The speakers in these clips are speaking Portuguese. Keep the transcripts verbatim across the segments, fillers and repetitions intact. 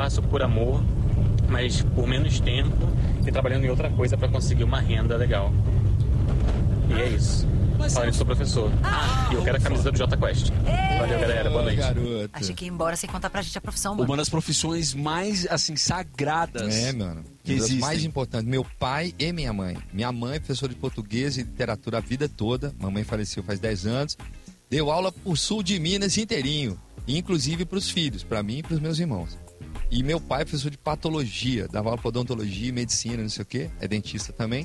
faço por amor, mas por menos tempo e trabalhando em outra coisa para conseguir uma renda legal. E é isso. Falando que sou professor. Ah, e eu quero a camisa do Jota Quest. Valeu, galera. Boa noite. Garoto. Achei que ia embora sem contar pra gente a profissão, mano. Uma das profissões mais, assim, sagradas. É, mano. Que Uma das existem. mais importantes. Meu pai e minha mãe. Minha mãe, professora de português e literatura a vida toda. Mamãe faleceu faz dez anos. Deu aula por sul de Minas inteirinho. Inclusive pros filhos, pra mim e pros meus irmãos. E meu pai, professor de patologia. Dava aula pra odontologia, medicina, não sei o quê. É dentista também.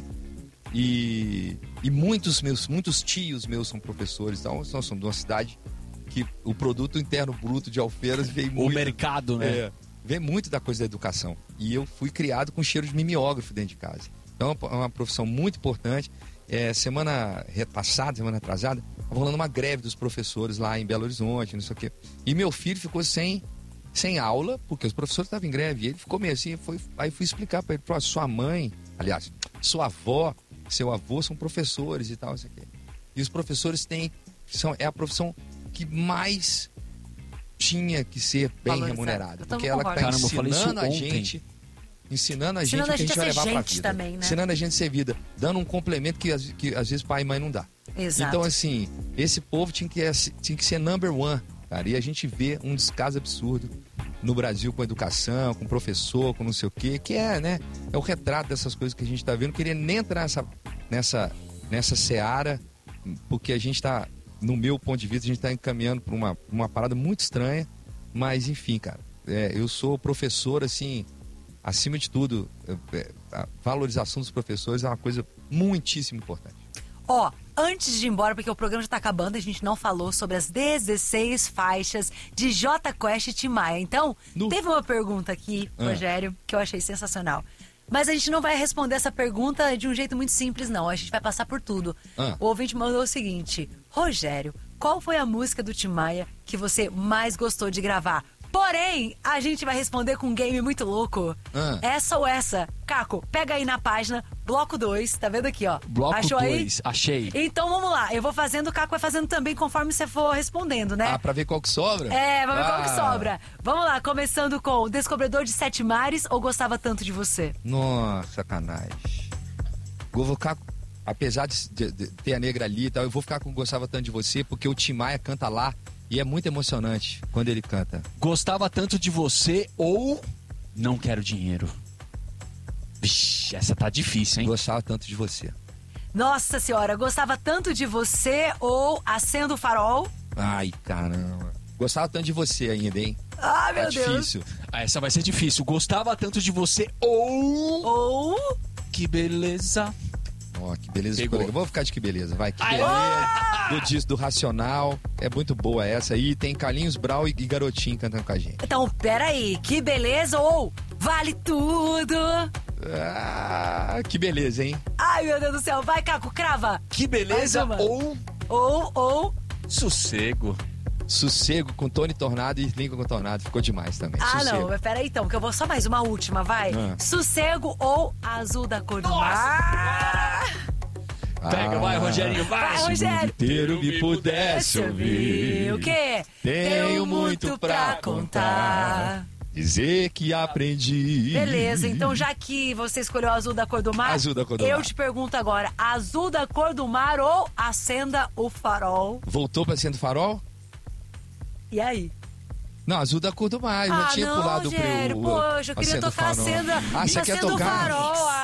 E, e muitos meus, muitos tios meus são professores. Então, nós somos de uma cidade que o produto interno bruto de Alfenas veio muito... O mercado, né? É, vem muito da coisa da educação. E eu fui criado com cheiro de mimeógrafo dentro de casa. Então é uma profissão muito importante. É, semana passada, semana atrasada, estava rolando uma greve dos professores lá em Belo Horizonte, não sei o quê. E meu filho ficou sem, sem aula, porque os professores estavam em greve. E ele ficou meio assim, foi, aí fui explicar para ele, pô, sua mãe, aliás, sua avó, seu avô são professores e tal, isso aqui. E os professores têm, são, é a profissão que mais tinha que ser bem Valorizar. remunerada. Eu Porque também ela está concordo. Caramba, eu falei ensinando a isso ontem. gente, ensinando a gente Ensinando o a que a gente gente a vai ser levar pra gente vida. também, né? Ensinando a gente a ser vida, dando um complemento que, que às vezes pai e mãe não dá. Exato. Então, assim, esse povo tinha que, tinha que ser number one, cara. E a gente vê um descaso absurdo no Brasil com educação, com professor, com não sei o quê, que é, né? É o retrato dessas coisas que a gente tá vendo. Não queria nem entrar nessa, nessa, nessa seara, porque a gente tá, no meu ponto de vista, a gente tá encaminhando para uma, uma parada muito estranha. Mas, enfim, cara, é, eu sou professor, assim, acima de tudo, é, a valorização dos professores é uma coisa muitíssimo importante. Ó, antes de ir embora, porque o programa já tá acabando, a gente não falou sobre as dezesseis faixas de Jota Quest e Tim Maia. Então, No... teve uma pergunta aqui, Ah. Rogério, que eu achei sensacional. Mas a gente não vai responder essa pergunta de um jeito muito simples, não. A gente vai passar por tudo. Ah. O ouvinte mandou o seguinte: Rogério, qual foi a música do Tim Maia que você mais gostou de gravar? Porém, a gente vai responder com um game muito louco. Ah. Essa ou essa? Caco, pega aí na página, bloco dois, tá vendo aqui, ó? Bloco Achou aí? dois, achei. Então vamos lá, eu vou fazendo, o Caco vai fazendo também conforme você for respondendo, né? Ah, pra ver qual que sobra? É, vamos ver qual que Ah. sobra. Vamos lá, começando com Descobridor de Sete Mares ou Gostava Tanto de Você? Nossa, sacanagem. Eu vou ficar, apesar de, de- de ter a negra ali e tal, eu vou ficar com Gostava Tanto de Você, porque o Tim Maia canta lá e é muito emocionante quando ele canta. Gostava tanto de você ou não quero dinheiro? Vixe, essa tá difícil, hein? Gostava Tanto de Você. Nossa senhora, Gostava Tanto de Você ou Acendo o Farol? Ai, caramba. Gostava Tanto de Você ainda, hein? Ah, meu Tá Deus. difícil. Ah, essa vai ser difícil. Gostava tanto de você ou... Ou... Que beleza. Ó, que beleza. Pegou. Escolha. Vamos ficar de Que Beleza, vai. Que Ai, Beleza. Do disco do Racional. É muito boa essa aí. Tem Carlinhos Brau e e Garotinho cantando com a gente. Então, peraí, Que Beleza ou Vale Tudo? Ah, que beleza, hein? Ai, meu Deus do céu, vai, Caco, crava. Que beleza Mais uma. ou... Ou, ou... Sossego. Sossego com Tony Tornado e Lincoln Tornado. Ficou demais também. Ah, Sossego. não, mas peraí então, que eu vou só mais uma última, vai. Ah. Sossego ou Azul da Cor do Mar? Pega, vai, Rogerinho, vai. Vai, Rogério. Inteiro me pudesse ouvir. O quê? Tenho muito pra contar. Dizer que aprendi. Beleza, então já que você escolheu Azul da Cor do Mar, Azul da Cor do eu Mar. te pergunto agora, Azul da Cor do Mar ou Acenda o Farol? Voltou pra Acenda o Farol? E aí? Não, Azul da Cor do Mar. Eu Ah, já tinha não, pulado Rogério, pro... poxa, eu queria Acenda o tocar Farol. Acenda, Ah, você quer Acenda o tocar? Farol.